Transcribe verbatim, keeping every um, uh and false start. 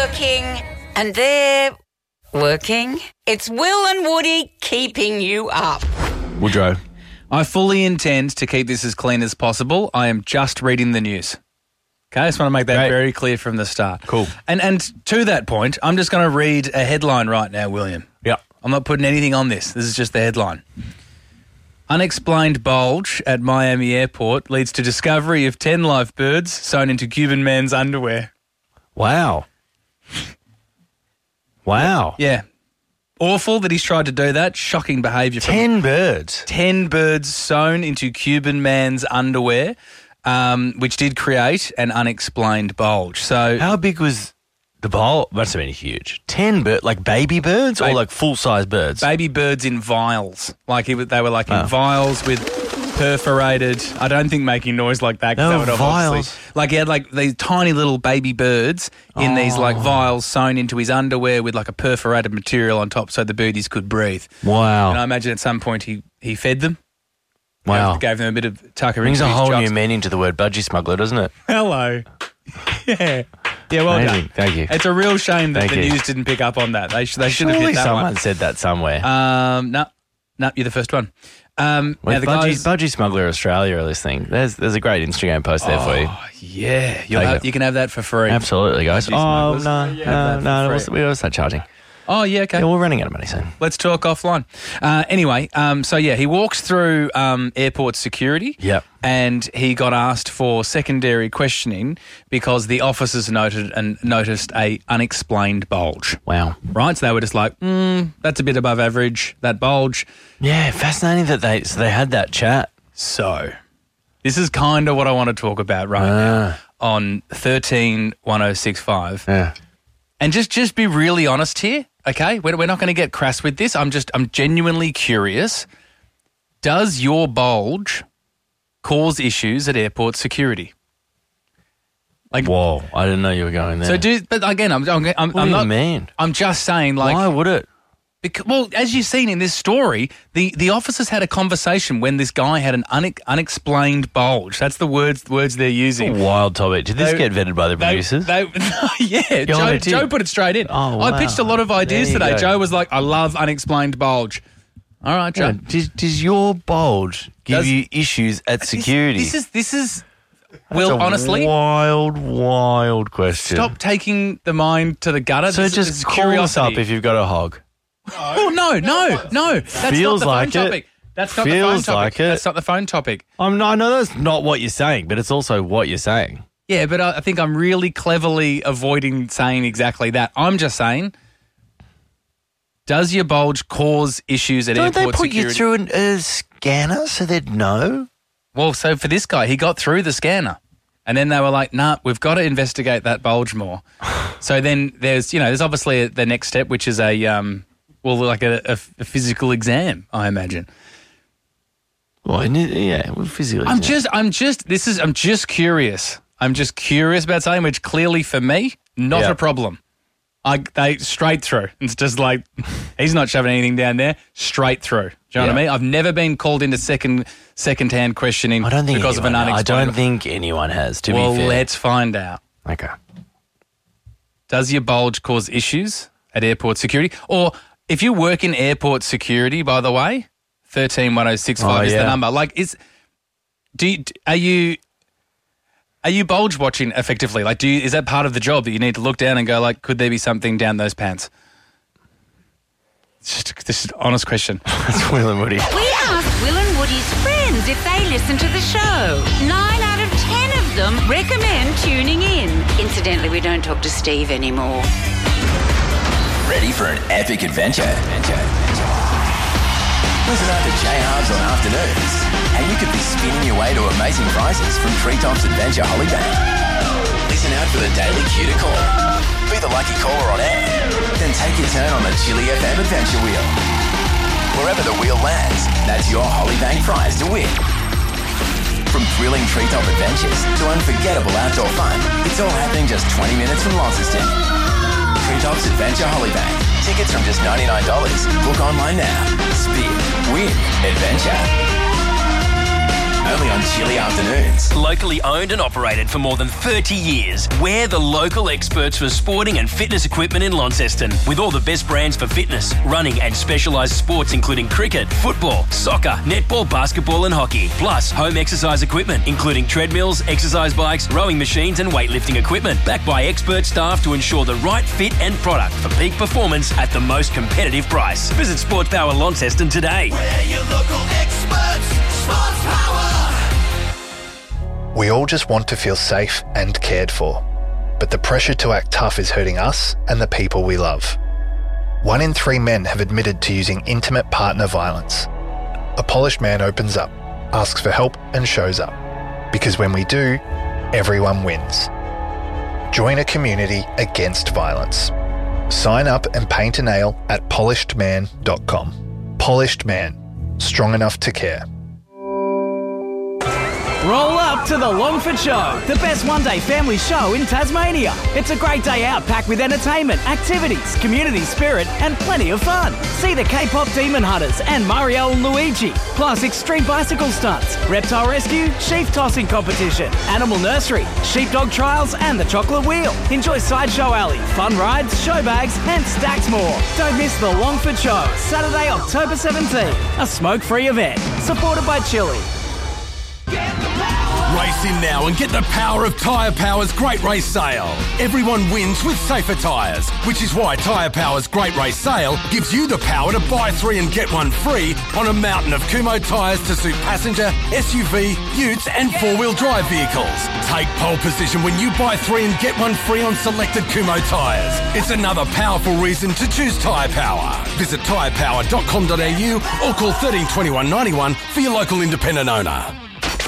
working and they're working. It's Will and Woody keeping you up. Woodrow. I fully intend to keep this as clean as possible. I am just reading the news. Okay, I just want to make that Great. very clear from the start. Cool. And and to that point, I'm just going to read a headline right now, William. Yeah. I'm not putting anything on this. This is just the headline. Unexplained bulge at Miami airport leads to discovery of ten live birds sewn into Cuban man's underwear. Wow. Wow. Yeah. Awful that he's tried to do that. Shocking behaviour. from Ten birds. Ten birds sewn into Cuban man's underwear, um, which did create an unexplained bulge. So How big was the bowl? Must have been huge. Ten birds, like baby birds or Ba- like full-size birds? baby birds in vials. Like he, was- they were like in Oh. vials with perforated. I don't think making noise like that. 'cause No, that would vials. obviously- Like he had like these tiny little baby birds in these like Oh. vials sewn into his underwear with like a perforated material on top so the birdies could breathe. Wow. And I imagine at some point he, he fed them. Wow. Gave, gave them a bit of tucker Brings into a his whole chops. new meaning to the word budgie smuggler, doesn't it? Hello. yeah. Yeah, well Amazing. done. Thank you. It's a real shame that Thank the you. news didn't pick up on that. They, sh- they should have Surely hit that someone one. said that somewhere. Um, no, no, you're the first one. Um, Well, now the budgie, guys, budgie Smuggler Australia are listening. There's there's a great Instagram post there for you. Oh, yeah, You'll Take have, it. you can have that for free. Absolutely, guys. Budgie Oh, no, Smugglers. no, Have that no, for we'll, free. we'll start charging. Oh, yeah, okay. Yeah, we're running out of money soon. Let's talk offline. Uh, anyway, um, so yeah, he walks through um, airport security. Yep. And he got asked for secondary questioning because the officers noted and noticed a unexplained bulge. Wow. Right, so they were just like, mm, that's a bit above average, that bulge. Yeah, fascinating that they so they had that chat. So, this is kind of what I want to talk about right now on thirteen one oh six five. Yeah. And just, just be really honest here, okay? We're, we're not going to get crass with this. I'm just, I'm genuinely curious. Does your bulge cause issues at airport security? Like, Whoa, I didn't know you were going there. so do, but again, I'm, I'm, I'm, what I'm do not. you mean? I'm just saying, like, Why would it? Because, well, as you've seen in this story, the, the officers had a conversation when this guy had an une- unexplained bulge. That's the words words they're using. Wild topic. Did this They- get vetted by the They, producers? they, yeah, Joe, they did. Joe put it straight in. Oh, I wow. pitched a lot of ideas There you today. go. Joe was like, I love unexplained bulge. All right, Joe. Yeah, does, does your bulge give Does- you issues at This- security? This, is, this is, That's Will, a honestly, wild, wild question. stop taking the mind to the gutter. So This is- this just is call us up curiosity. if you've got a hog. Oh, no, no, no. That's Feels not the like phone it. topic. That's not the Feels phone topic. like it. That's not the phone topic. I'm not, I know that's not what you're saying, but it's also what you're saying. Yeah, but I I think I'm really cleverly avoiding saying exactly that. I'm just saying, does your bulge cause issues at Don't airport they put security? you through an, a scanner so they'd know? Well, so for this guy, he got through the scanner. And then they were like, nah, we've got to investigate that bulge more. So then there's, you know, there's obviously the next step, which is a, um, well, like a, a, a physical exam, I imagine. Well, and it- yeah, well, physically. I'm yeah. just, I'm just, this is, I'm just curious. I'm just curious about something which clearly for me, not Yeah. a problem. I, they straight through. It's just like, he's not shoving anything down there, straight through. Do you know what I Yeah. mean? I've never been called into second, second-hand questioning I don't think because of an anyone, I unexplained. don't think anyone has, to well, be fair. let's find out. Okay. Does your bulge cause issues at airport security? Or if you work in airport security, by the way, thirteen one oh six five Oh, is yeah. the number. Like, is do you, are you are you bulge watching effectively? Like, do you, is that part of the job that you need to look down and go like, could there be something down those pants? It's just this is an honest question. That's Will and Woody. We asked Will and Woody's friends if they listen to the show. Nine out of ten of them recommend tuning in. Incidentally, we don't talk to Steve anymore. Ready for an epic adventure? adventure. Listen out to J-Hubs on afternoons, and you could be spinning your way to amazing prizes from Treetops Adventure Holiday. Listen out for the daily cue to call. Be the lucky caller on air. Then take your turn on the Chili F M Adventure Wheel. Wherever the wheel lands, that's your Hollybank prize to win. From thrilling treetop adventures to unforgettable outdoor fun, it's all happening just twenty minutes from Launceston. Treetops Adventure Hollybank. Tickets from just ninety-nine dollars. Book online now. Spin, win, adventure. only on Chilly Afternoons. Locally owned and operated for more than thirty years, we're the local experts for sporting and fitness equipment in Launceston. With all the best brands for fitness, running and specialised sports including cricket, football, soccer, netball, basketball and hockey. Plus home exercise equipment including treadmills, exercise bikes, rowing machines and weightlifting equipment. Backed by expert staff to ensure the right fit and product for peak performance at the most competitive price. Visit Sports Power Launceston today. We're your local experts, Sports Power. We all just want to feel safe and cared for. But the pressure to act tough is hurting us and the people we love. One in three men have admitted to using intimate partner violence. A polished man opens up, asks for help and shows up. Because when we do, everyone wins. Join a community against violence. Sign up and paint a nail at polished man dot com. Polished Man. Strong enough to care. Roll up to the Longford Show, the best one-day family show in Tasmania. It's a great day out packed with entertainment, activities, community spirit and plenty of fun. See the K-pop Demon Hunters and Mario and Luigi, plus extreme bicycle stunts, reptile rescue, sheep tossing competition, animal nursery, sheepdog trials and the chocolate wheel. Enjoy Sideshow Alley, fun rides, show bags and stacks more. Don't miss the Longford Show, Saturday, October seventeenth, a smoke-free event, supported by Chili. Race in now and get the power of Tyre Power's Great Race Sale. Everyone wins with safer tyres, which is why Tyre Power's Great Race Sale gives you the power to buy three and get one free on a mountain of Kumho tyres to suit passenger, S U V, utes and four-wheel drive vehicles. Take pole position when you buy three and get one free on selected Kumho tyres. It's another powerful reason to choose Tyre Power. Visit tyre power dot com dot a u or call thirteen twenty-one ninety-one for your local independent owner.